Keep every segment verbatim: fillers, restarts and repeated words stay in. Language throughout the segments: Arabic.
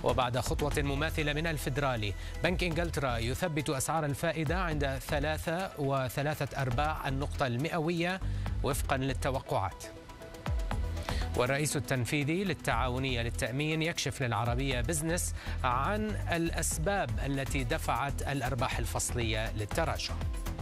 وبعد خطوة مماثلة من الفيدرالي، بنك إنجلترا يثبت أسعار الفائدة عند ثلاثة وثلاثة أرباع النقطة المئوية وفقا للتوقعات. والرئيس التنفيذي للتعاونية للتأمين يكشف للعربية بزنس عن الأسباب التي دفعت الأرباح الفصلية للتراجع.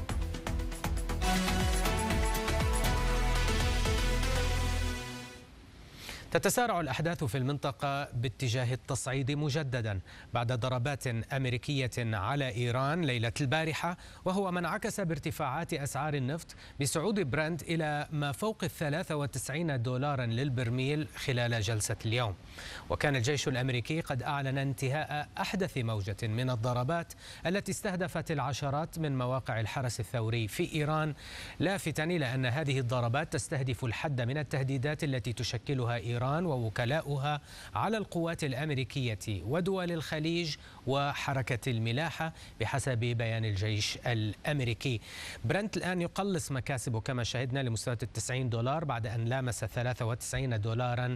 تتسارع الأحداث في المنطقة باتجاه التصعيد مجددا بعد ضربات أمريكية على إيران ليلة البارحة، وهو ما انعكس بارتفاعات أسعار النفط بصعود برنت إلى ما فوق الثلاثة وتسعين دولارا للبرميل خلال جلسة اليوم. وكان الجيش الأمريكي قد أعلن انتهاء أحدث موجة من الضربات التي استهدفت العشرات من مواقع الحرس الثوري في إيران، لافتا إلى أن هذه الضربات تستهدف الحد من التهديدات التي تشكلها إيران إيران ووكلاؤها على القوات الأمريكية ودول الخليج وحركة الملاحة بحسب بيان الجيش الأمريكي. برنت الآن يقلص مكاسبه كما شاهدنا لمستوى التسعين دولار بعد أن لامس ثلاثة وتسعين دولارا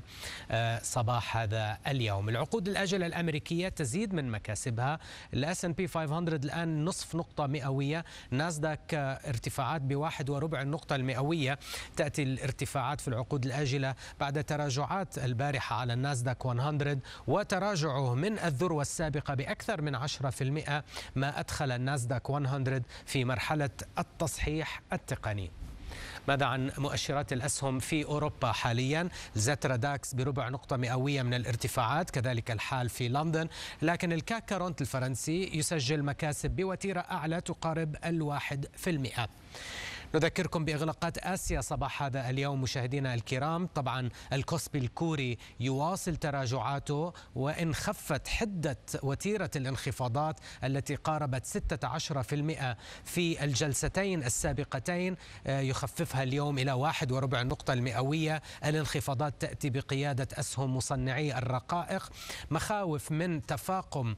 صباح هذا اليوم. العقود الآجلة الأمريكية تزيد من مكاسبها، الأس أند بي خمسمئة الآن نصف نقطة مئوية، ناسداك ارتفاعات بواحد وربع النقطة المئوية. تأتي الارتفاعات في العقود الآجلة بعد تراجعات البارحة على الناسداك مئة وتراجعه من الذروة السابقة بأكثر من عشرة بالمئة، ما أدخل الناسداك مئة في مرحلة التصحيح التقني. ماذا عن مؤشرات الأسهم في أوروبا حاليا؟ زترا داكس بربع نقطة مئوية من الارتفاعات، كذلك الحال في لندن، لكن الكاك كارونت الفرنسي يسجل مكاسب بوتيرة أعلى تقارب الواحد في المئة. نذكركم بإغلاقات آسيا صباح هذا اليوم مشاهدينا الكرام. طبعا الكوسبي الكوري يواصل تراجعاته، وإن خفت حدة وتيرة الانخفاضات التي قاربت ستة عشر بالمئة في الجلستين السابقتين، يخففها اليوم إلى واحد وربع النقطة المئوية. الانخفاضات تأتي بقيادة أسهم مصنعي الرقائق، مخاوف من تفاقم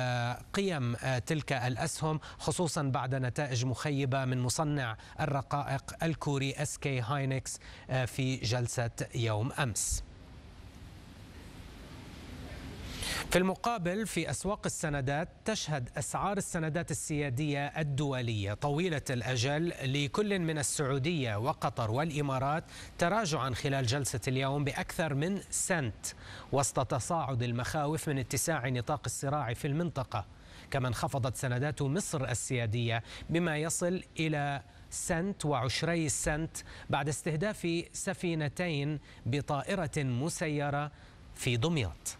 قيم تلك الأسهم خصوصا بعد نتائج مخيبة من مصنع الرقائق الرقائق الكوري اس كي هاينكس في جلسة يوم أمس. في المقابل في أسواق السندات تشهد أسعار السندات السيادية الدولية طويلة الأجل لكل من السعودية وقطر والإمارات تراجعا خلال جلسة اليوم بأكثر من سنت وسط تصاعد المخاوف من اتساع نطاق الصراع في المنطقة. كما انخفضت سندات مصر السيادية بما يصل إلى سنت وعشري السنت بعد استهداف سفينتين بطائرة مسيرة في دمياط.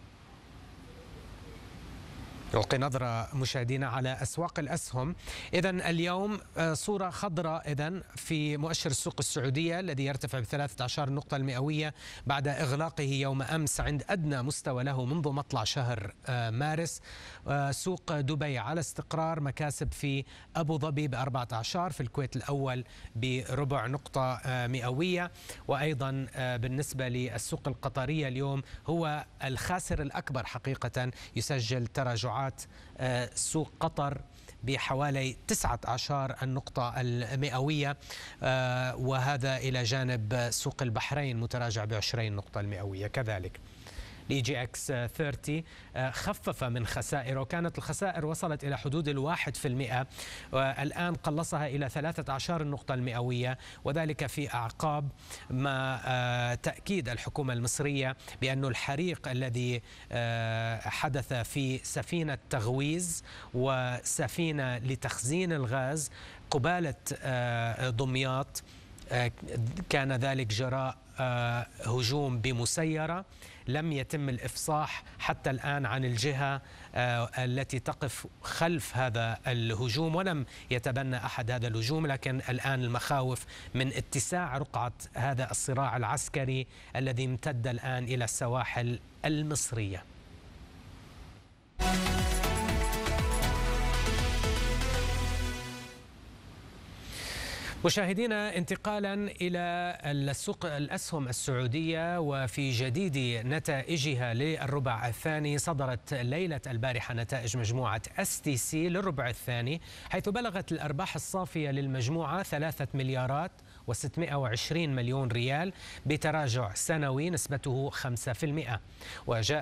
نلقي نظرة مشاهدينا على أسواق الأسهم. إذن اليوم صورة خضراء إذن في مؤشر السوق السعودية الذي يرتفع بثلاثة عشر نقطة المئوية بعد إغلاقه يوم أمس عند أدنى مستوى له منذ مطلع شهر مارس. سوق دبي على استقرار، مكاسب في أبو ظبي بأربعة عشر، في الكويت الأول بربع نقطة مئوية. وأيضا بالنسبة للسوق القطرية اليوم هو الخاسر الأكبر حقيقة، يسجل تراجعات سوق قطر بحوالي تسعة عشر النقطة المئوية، وهذا إلى جانب سوق البحرين متراجع بعشرين نقطة المئوية كذلك. اي جي اكس ثلاثين خفف من خسائره، كانت الخسائر وصلت إلى حدود الواحد في المئة والآن قلصها إلى ثلاثة عشر النقطة المئوية، وذلك في أعقاب ما تأكيد الحكومة المصرية بأن الحريق الذي حدث في سفينة تغويز وسفينة لتخزين الغاز قبالة دمياط كان ذلك جراء هجوم بمسيرة. لم يتم الإفصاح حتى الآن عن الجهة التي تقف خلف هذا الهجوم، ولم يتبنى أحد هذا الهجوم، لكن الآن المخاوف من اتساع رقعة هذا الصراع العسكري الذي امتد الآن إلى السواحل المصرية. مشاهدينا، انتقالا إلى السوق الأسهم السعودية وفي جديد نتائجها للربع الثاني، صدرت ليلة البارحة نتائج مجموعة اس تي سي للربع الثاني، حيث بلغت الأرباح الصافية للمجموعة ثلاثة مليارات وستمئة وعشرين مليون ريال بتراجع سنوي نسبته خمسة بالمئة. وجاء